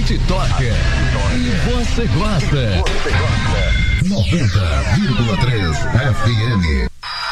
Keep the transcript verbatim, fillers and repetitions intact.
gente toca e você gosta. noventa vírgula três F M.